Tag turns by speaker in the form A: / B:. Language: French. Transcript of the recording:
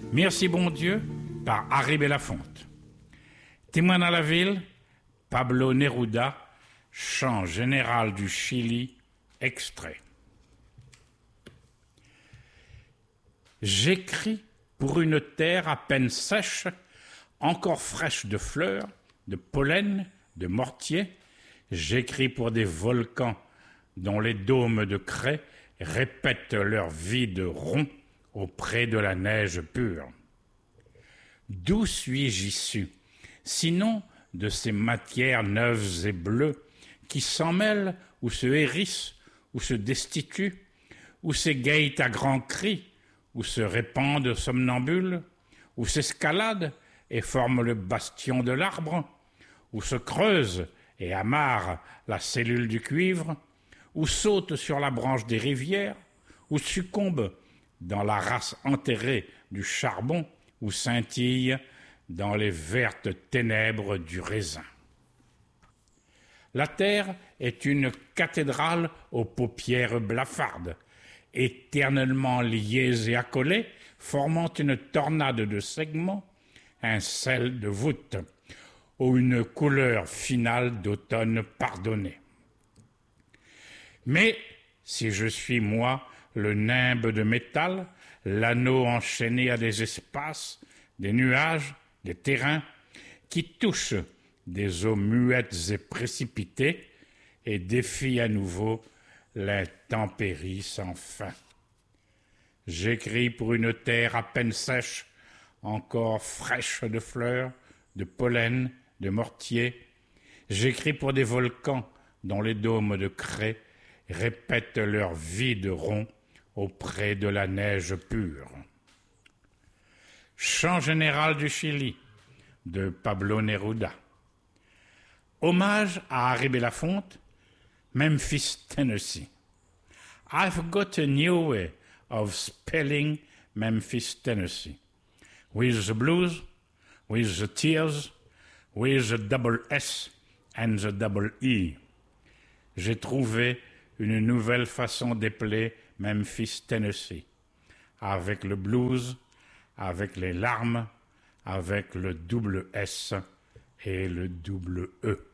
A: Merci bon Dieu par Harry Belafonte. Témoin dans la ville, Pablo Neruda, chant général du Chili, extrait. J'écris pour une terre à peine sèche, encore fraîche de fleurs, de pollen, de mortier. J'écris pour des volcans dont les dômes de craie répètent leur vide rond auprès de la neige pure. D'où suis-je issu, sinon de ces matières neuves et bleues qui s'en mêlent ou se hérissent ou se destituent, ou s'égayent à grands cris, ou se répandent somnambules, ou s'escaladent et forment le bastion de l'arbre, ou se creusent et amarrent la cellule du cuivre, ou sautent sur la branche des rivières, ou succombent dans la race enterrée du charbon, ou scintillent dans les vertes ténèbres du raisin. La terre est une cathédrale aux paupières blafardes, éternellement liées et accolées, formant une tornade de segments, un sel de voûte, ou une couleur finale d'automne pardonné. Mais si je suis, moi, le nimbe de métal, l'anneau enchaîné à des espaces, des nuages, des terrains, qui touchent des eaux muettes et précipitées et défient à nouveau l'intempérie sans fin. J'écris pour une terre à peine sèche, encore fraîche de fleurs, de pollen, de mortier. J'écris pour des volcans dont les dômes de craie répètent leur vide rond auprès de la neige pure. Chant général du Chili de Pablo Neruda. Hommage à Harry Belafonte, Memphis, Tennessee. I've got a new way of spelling Memphis, Tennessee. With the blues, with the tears, with the double S and the double E. J'ai trouvé une nouvelle façon d'épeler Memphis, Tennessee. Avec le blues, avec les larmes, avec le double S et le double E.